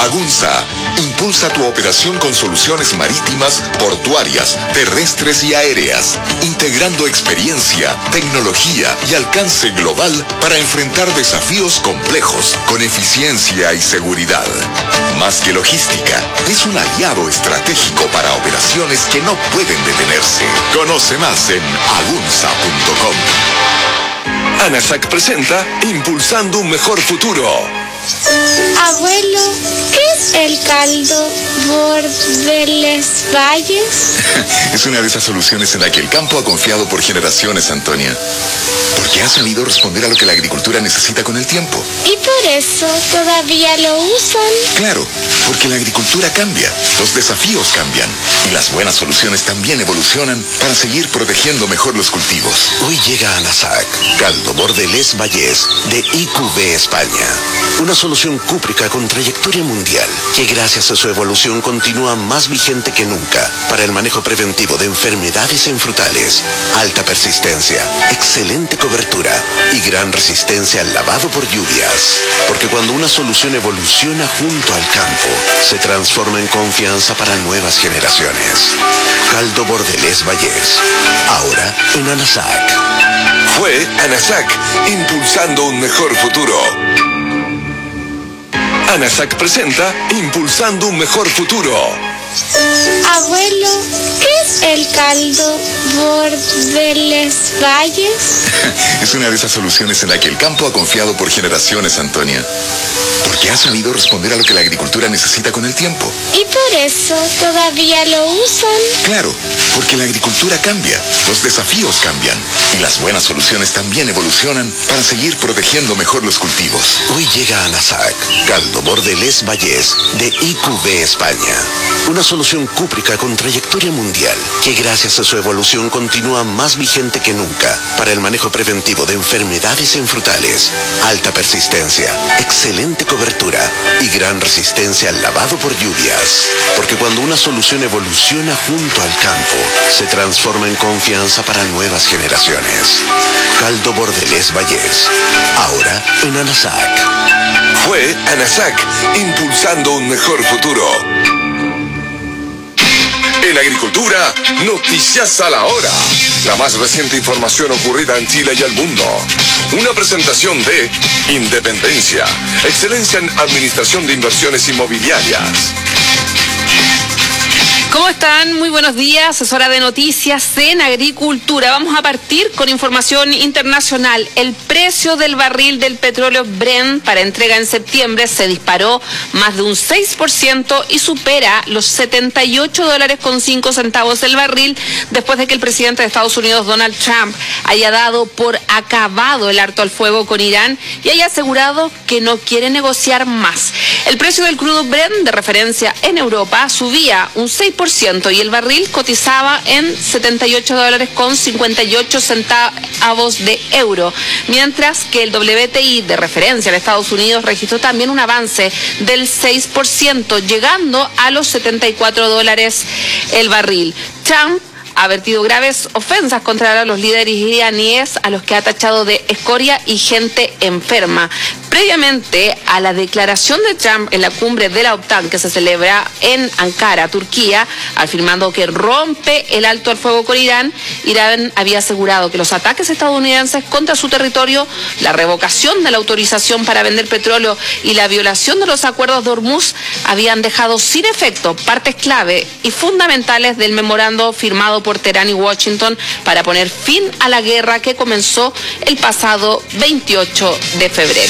Agunza impulsa tu operación con soluciones marítimas, portuarias, terrestres y aéreas, integrando experiencia, tecnología y alcance global para enfrentar desafíos complejos con eficiencia y seguridad. Más que logística, es un aliado estratégico para operaciones que no pueden detenerse. Conoce más en agunza.com. ANASAC presenta Impulsando un Mejor Futuro. Abuelo, ¿qué es el caldo Bordeles Valles? Es una de esas soluciones en la que el campo ha confiado por generaciones, Antonia. Porque ha sabido responder a lo que la agricultura necesita con el tiempo. ¿Y por eso todavía lo usan? Claro, porque la agricultura cambia, los desafíos cambian y las buenas soluciones también evolucionan para seguir protegiendo mejor los cultivos. Hoy llega ANASAC, caldo Bordeles Valles de IQV España. Una solución cúprica con trayectoria mundial que gracias a su evolución continúa más vigente que nunca para el manejo preventivo de enfermedades en frutales, alta persistencia, excelente cobertura y gran resistencia al lavado por lluvias. Porque cuando una solución evoluciona junto al campo, se transforma en confianza para nuevas generaciones. Caldo Bordeles Valles, ahora en ANASAC. Fue ANASAC, impulsando un mejor futuro. ANASAC presenta Impulsando un Mejor Futuro. Abuelo, ¿qué es el caldo Bordeles Valles? Es una de esas soluciones en la que el campo ha confiado por generaciones, Antonia. Porque ha sabido responder a lo que la agricultura necesita con el tiempo. ¿Y por eso todavía lo usan? Claro, porque la agricultura cambia, los desafíos cambian y las buenas soluciones también evolucionan para seguir protegiendo mejor los cultivos. Hoy llega ANASAC, caldo Bordeles Valles de IQV España. Una solución cúprica con trayectoria mundial que gracias a su evolución continúa más vigente que nunca para el manejo preventivo de enfermedades en frutales, alta persistencia, excelente cobertura y gran resistencia al lavado por lluvias. Porque cuando una solución evoluciona junto al campo, se transforma en confianza para nuevas generaciones. Caldo Bordeles Valles, ahora en ANASAC. Fue ANASAC, impulsando un mejor futuro. En agricultura, noticias a la hora. La más reciente información ocurrida en Chile y el mundo. Una presentación de Independencia, excelencia en administración de inversiones inmobiliarias. ¿Cómo están? Muy buenos días, es hora de noticias en agricultura. Vamos a partir con información internacional. El precio del barril del petróleo Brent para entrega en septiembre se disparó más de un 6% y supera los $78.05 el barril después de que el presidente de Estados Unidos, Donald Trump, haya dado por acabado el alto al fuego con Irán y haya asegurado que no quiere negociar más. El precio del crudo Brent de referencia en Europa subía un 6% y el barril cotizaba en $78.58 de euro, mientras que el WTI de referencia en Estados Unidos registró también un avance del 6%, llegando a los $74 el barril. Trump ha vertido graves ofensas contra los líderes iraníes, a los que ha tachado de escoria y gente enferma. Previamente a la declaración de Trump en la cumbre de la OTAN que se celebra en Ankara, Turquía, afirmando que rompe el alto al fuego con Irán, Irán había asegurado que los ataques estadounidenses contra su territorio, la revocación de la autorización para vender petróleo y la violación de los acuerdos de Hormuz habían dejado sin efecto partes clave y fundamentales del memorando firmado por Teherán y Washington para poner fin a la guerra que comenzó el pasado 28 de febrero.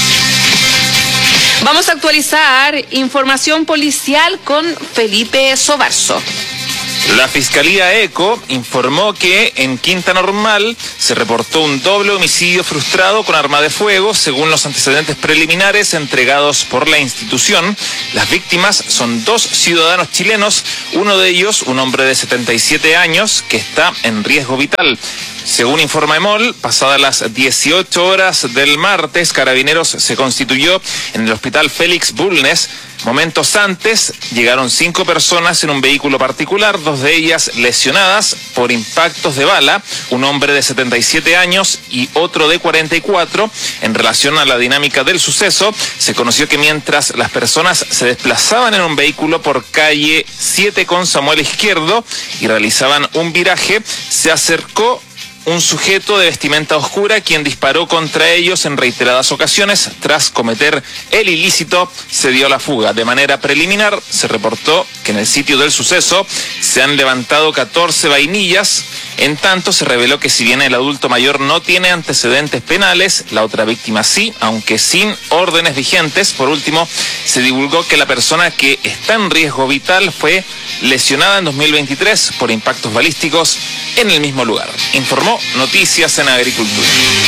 Vamos a actualizar información policial con Felipe Sobarzo. La Fiscalía ECO informó que en Quinta Normal se reportó un doble homicidio frustrado con arma de fuego, según los antecedentes preliminares entregados por la institución. Las víctimas son 2 ciudadanos chilenos, uno de ellos un hombre de 77 años que está en riesgo vital. Según informa EMOL, pasadas las 18 horas del martes, Carabineros se constituyó en el Hospital Félix Bulnes Momentos antes llegaron 5 personas en un vehículo particular, 2 de ellas lesionadas por impactos de bala, un hombre de 77 años y otro de 44. En relación a la dinámica del suceso, se conoció que mientras las personas se desplazaban en un vehículo por calle 7 con Samuel Izquierdo y realizaban un viraje, se acercó un sujeto de vestimenta oscura quien disparó contra ellos en reiteradas ocasiones. Tras cometer el ilícito, se dio la fuga. De manera preliminar, se reportó que en el sitio del suceso se han levantado 14 vainillas. En tanto, se reveló que si bien el adulto mayor no tiene antecedentes penales, la otra víctima sí, aunque sin órdenes vigentes. Por último, se divulgó que la persona que está en riesgo vital fue lesionada en 2023 por impactos balísticos en el mismo lugar. Informó Noticias en Agricultura.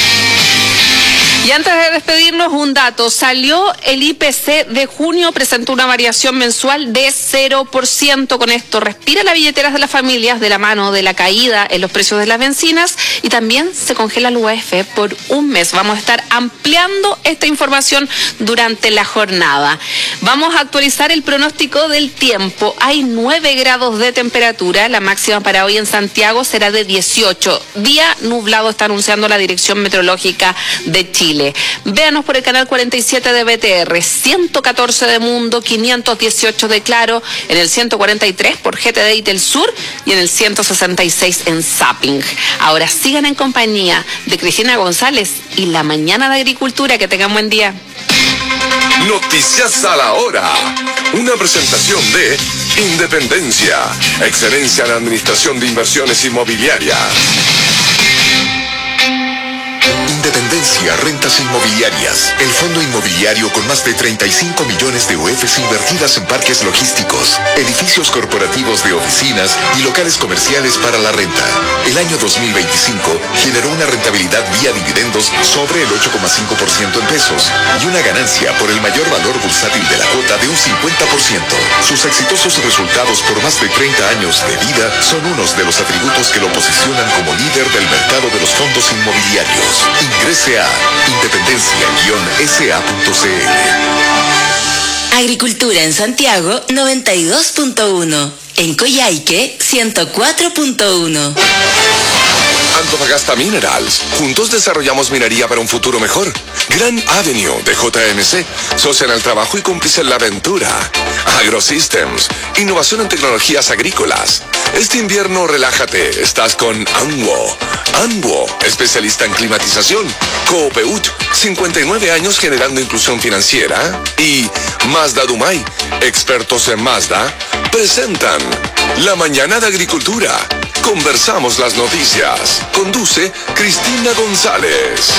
Y antes de despedirnos, un dato. Salió el IPC de junio, presentó una variación mensual de 0%. Con esto respira las billeteras de las familias de la mano de la caída en los precios de las bencinas y también se congela el UF por un mes. Vamos a estar ampliando esta información durante la jornada. Vamos a actualizar el pronóstico del tiempo. Hay 9 grados de temperatura. La máxima para hoy en Santiago será de 18. Día nublado está anunciando la Dirección Meteorológica de Chile. Véanos por el canal 47 de BTR, 114 de Mundo, 518 de Claro, en el 143 por GTD y Telsur y en el 166 en Zapping. Ahora sigan en compañía de Cristina González y La Mañana de Agricultura. Que tengan buen día. Noticias a la hora. Una presentación de Independencia, excelencia en administración de inversiones inmobiliarias. Independencia Rentas Inmobiliarias, el fondo inmobiliario con más de 35 millones de UFs invertidas en parques logísticos, edificios corporativos de oficinas y locales comerciales para la renta. El año 2025 generó una rentabilidad vía dividendos sobre el 8,5% en pesos y una ganancia por el mayor valor bursátil de la cuota de un 50%. Sus exitosos resultados por más de 30 años de vida son unos de los atributos que lo posicionan como líder del mercado de los fondos inmobiliarios. Ingrese a independencia-sa.cl. Agricultura en Santiago 92.1. En Coyhaique 104.1. Antofagasta Minerals. Juntos desarrollamos minería para un futuro mejor. Gran Avenue de JMC. Socia en el trabajo y cómplice en la aventura. AgroSystems. Innovación en tecnologías agrícolas. Este invierno relájate. Estás con Anwo. Anwo, especialista en climatización. Coopeut, 59 años generando inclusión financiera. Y Mazda Dumay, expertos en Mazda, presentan La Mañana de Agricultura. Conversamos las noticias. Conduce Cristina González.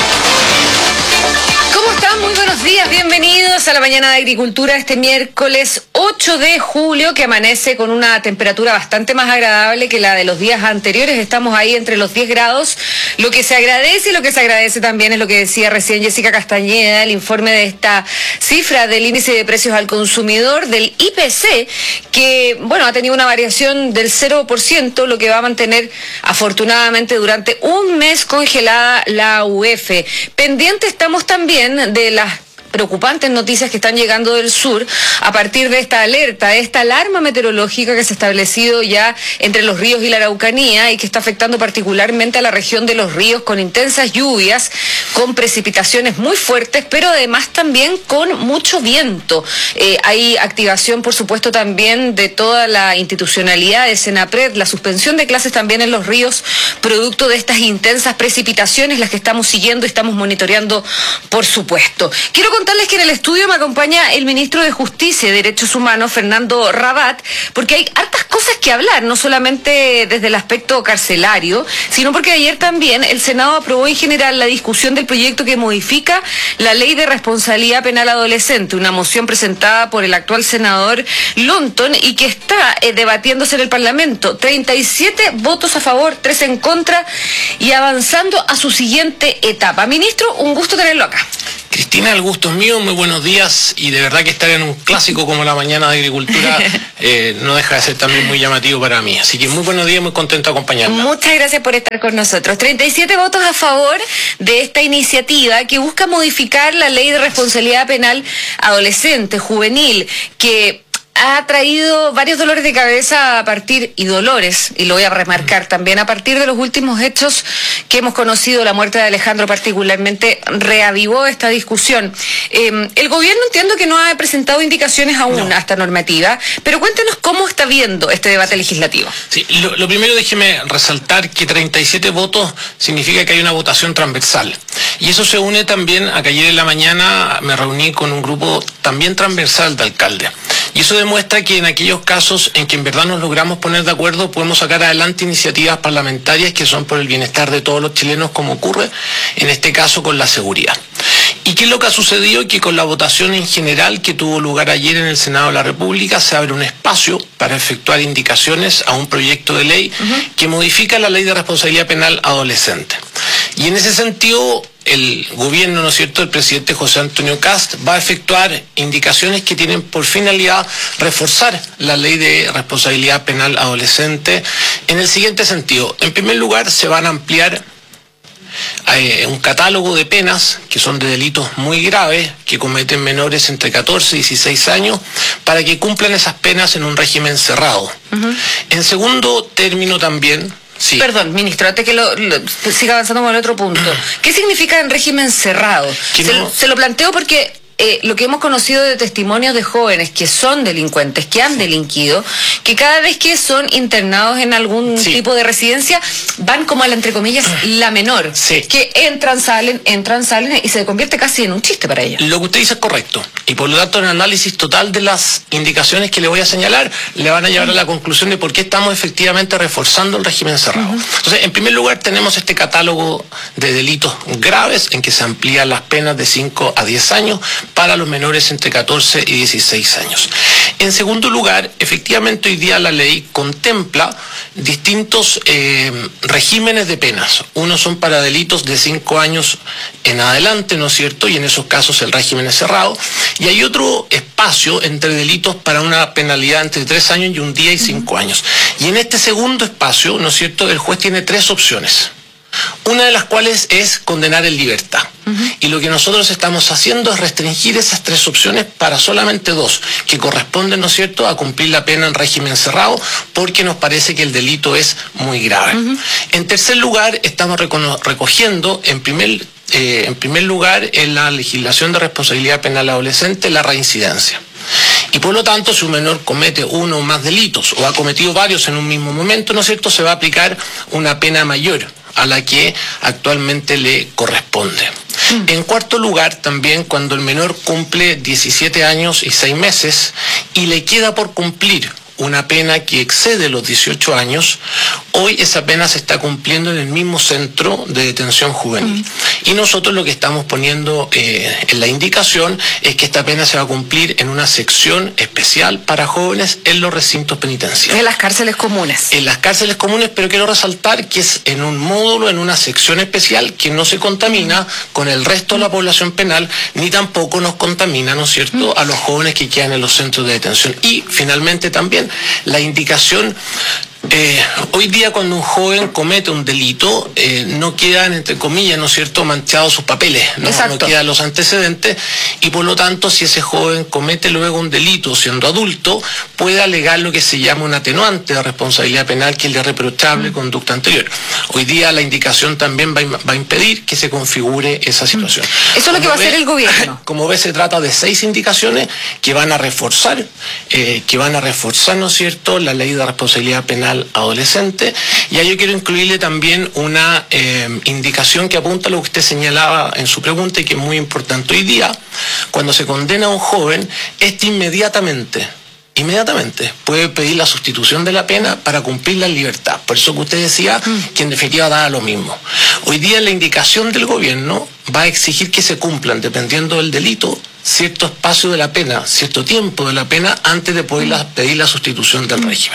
¿Cómo están? Muy buenos días, bienvenidos a La Mañana de Agricultura este miércoles 8 de julio, que amanece con una temperatura bastante más agradable que la de los días anteriores. Estamos ahí entre los 10 grados. Lo que se agradece y lo que se agradece también es lo que decía recién Jessica Castañeda, el informe de esta cifra del índice de precios al consumidor del IPC, que, bueno, ha tenido una variación del 0%, lo que va a mantener afortunadamente durante un mes congelada la UF. Pendiente estamos también de las preocupantes noticias que están llegando del sur a partir de esta alerta, esta alarma meteorológica que se ha establecido ya entre los ríos y la Araucanía y que está afectando particularmente a la región de los ríos con intensas lluvias, con precipitaciones muy fuertes, pero además también con mucho viento. Hay activación, por supuesto, también de toda la institucionalidad de Senapred, la suspensión de clases también en los ríos, producto de estas intensas precipitaciones, las que estamos siguiendo y estamos monitoreando, por supuesto. Quiero contarles que en el estudio me acompaña el ministro de Justicia y Derechos Humanos, Fernando Rabat, porque hay hartas cosas que hablar, no solamente desde el aspecto carcelario, sino porque ayer también el Senado aprobó en general la discusión del proyecto que modifica la Ley de Responsabilidad Penal Adolescente, una moción presentada por el actual senador Lonton y que está debatiéndose en el Parlamento. 37 votos a favor, 3 en contra y avanzando a su siguiente etapa. Ministro, un gusto tenerlo acá. Cristina, el gusto Gusto es mío, muy buenos días, y de verdad que estar en un clásico como la mañana de agricultura no deja de ser también muy llamativo para mí. Así que muy buenos días, muy contento de acompañarla. Muchas gracias por estar con nosotros. 37 votos a favor de esta iniciativa que busca modificar la ley de responsabilidad penal adolescente, juvenil, que ha traído varios dolores de cabeza a partir, y dolores, y lo voy a remarcar también, a partir de los últimos hechos que hemos conocido. La muerte de Alejandro particularmente reavivó esta discusión. El gobierno, entiendo que no ha presentado indicaciones aún a esta normativa, pero cuéntenos cómo está viendo este debate legislativo. Sí, lo primero, déjeme resaltar que 37 votos significa que hay una votación transversal. Y eso se une también a que ayer en la mañana me reuní con un grupo también transversal de alcaldes. Y eso demuestra que en aquellos casos en que en verdad nos logramos poner de acuerdo, podemos sacar adelante iniciativas parlamentarias que son por el bienestar de todos los chilenos, como ocurre en este caso con la seguridad. ¿Y qué es lo que ha sucedido? Que con la votación en general que tuvo lugar ayer en el Senado de la República, se abre un espacio para efectuar indicaciones a un proyecto de ley que modifica la ley de responsabilidad penal adolescente. Y en ese sentido, el gobierno, ¿no es cierto?, el presidente José Antonio Kast va a efectuar indicaciones que tienen por finalidad reforzar la ley de responsabilidad penal adolescente en el siguiente sentido. En primer lugar, se van a ampliar un catálogo de penas que son de delitos muy graves que cometen menores entre 14 y 16 años para que cumplan esas penas en un régimen cerrado. En segundo término también... Sí. Perdón, ministro, antes que siga avanzando con el otro punto. ¿Qué significa en régimen cerrado? Se lo planteo porque lo que hemos conocido de testimonios de jóvenes que son delincuentes, que han delinquido, que cada vez que son internados en algún tipo de residencia, van como a la, entre comillas, la menor. Que entran, salen, y se convierte casi en un chiste para ellos. Lo que usted dice es correcto. Y por lo tanto, el análisis total de las indicaciones que le voy a señalar le van a llevar a la conclusión de por qué estamos efectivamente reforzando el régimen cerrado. Entonces, en primer lugar, tenemos este catálogo de delitos graves en que se amplían las penas de 5 a 10 años para los menores entre 14 y 16 años. En segundo lugar, efectivamente hoy día la ley contempla distintos regímenes de penas. Unos son para delitos de 5 años en adelante, ¿no es cierto? Y en esos casos el régimen es cerrado. Y hay otro espacio entre delitos para una penalidad entre 3 años y un día y 5 años. Y en este segundo espacio, ¿no es cierto?, el juez tiene 3 opciones. Una de las cuales es condenar en libertad. Y lo que nosotros estamos haciendo es restringir esas 3 opciones para solamente 2, que corresponden, ¿no es cierto?, a cumplir la pena en régimen cerrado, porque nos parece que el delito es muy grave. En tercer lugar, estamos recogiendo, en primer lugar, en la legislación de responsabilidad penal adolescente, la reincidencia. Y por lo tanto, si un menor comete uno o más delitos, o ha cometido varios en un mismo momento, ¿no es cierto?, se va a aplicar una pena mayor a la que actualmente le corresponde. En cuarto lugar, también cuando el menor cumple 17 años y 6 meses y le queda por cumplir una pena que excede los 18 años, hoy esa pena se está cumpliendo en el mismo centro de detención juvenil. Y nosotros lo que estamos poniendo en la indicación es que esta pena se va a cumplir en una sección especial para jóvenes en los recintos penitenciarios. En las cárceles comunes. En las cárceles comunes, pero quiero resaltar que es en un módulo, en una sección especial que no se contamina con el resto de la población penal, ni tampoco nos contamina, ¿no es cierto?, a los jóvenes que quedan en los centros de detención. Y finalmente también la indicación, hoy día cuando un joven comete un delito, no quedan, entre comillas, ¿no es cierto?, manchados sus papeles, no quedan los antecedentes, y por lo tanto, si ese joven comete luego un delito siendo adulto, puede alegar lo que se llama un atenuante de responsabilidad penal, que es la irreprochable conducta anterior. Hoy día la indicación también va a impedir que se configure esa situación. Eso es lo que va a hacer el gobierno. Como ves, se trata de 6 indicaciones que van a reforzar, ¿no es cierto?, la ley de responsabilidad penal adolescente. Y ahí yo quiero incluirle también una indicación que apunta a lo que usted señalaba en su pregunta y que es muy importante. Hoy día, cuando se condena a un joven, este inmediatamente puede pedir la sustitución de la pena para cumplirla en libertad. Por eso que usted decía que en definitiva da lo mismo. Hoy día la indicación del gobierno va a exigir que se cumplan, dependiendo del delito, cierto espacio de la pena, cierto tiempo de la pena, antes de poder pedir la sustitución del régimen.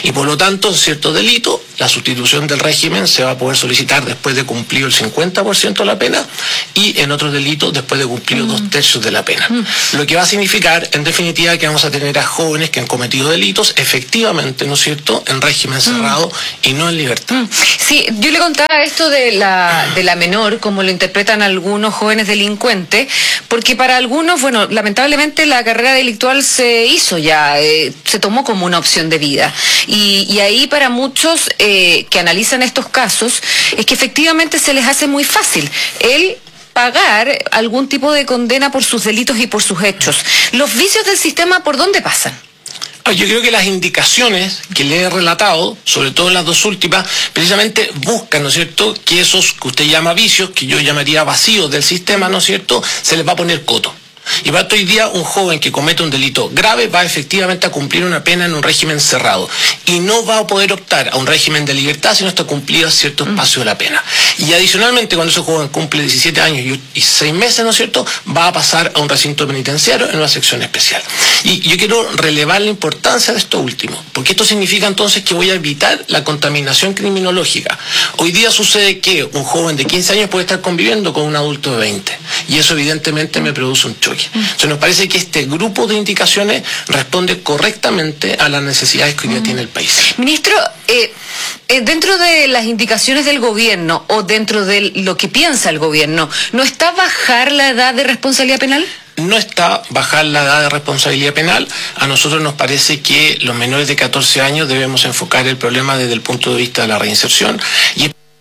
Y por lo tanto, en ciertos delitos, la sustitución del régimen se va a poder solicitar después de cumplido el 50% de la pena y en otros delitos después de cumplido 2/3 de la pena. Lo que va a significar, en definitiva, que vamos a tener a jóvenes que han cometido delitos efectivamente, ¿no es cierto?, en régimen cerrado y no en libertad. Sí, yo le contaba esto de la menor, como lo interpretan algunos jóvenes delincuentes, porque para algunos, bueno, lamentablemente la carrera delictual se hizo ya, se tomó como una opción de vida. Y ahí para muchos que analizan estos casos, es que efectivamente se les hace muy fácil el pagar algún tipo de condena por sus delitos y por sus hechos. ¿Los vicios del sistema por dónde pasan? Yo creo que las indicaciones que le he relatado, sobre todo en las dos últimas, precisamente buscan, ¿no es cierto?, que esos que usted llama vicios, que yo llamaría vacíos del sistema, ¿no es cierto?, se les va a poner coto. Y para hoy día un joven que comete un delito grave va efectivamente a cumplir una pena en un régimen cerrado y no va a poder optar a un régimen de libertad si no está cumplido cierto espacio de la pena. Y adicionalmente, cuando ese joven cumple 17 años y 6 meses, ¿no es cierto?, va a pasar a un recinto penitenciario en una sección especial. Y yo quiero relevar la importancia de esto último, porque esto significa entonces que voy a evitar la contaminación criminológica. Hoy día sucede que un joven de 15 años puede estar conviviendo con un adulto de 20 y eso evidentemente me produce un choque. Entonces nos parece que este grupo de indicaciones responde correctamente a las necesidades que hoy día tiene el país. Ministro, dentro de las indicaciones del gobierno o dentro de lo que piensa el gobierno, ¿no está bajar la edad de responsabilidad penal? No está bajar la edad de responsabilidad penal. A nosotros nos parece que los menores de 14 años debemos enfocar el problema desde el punto de vista de la reinserción y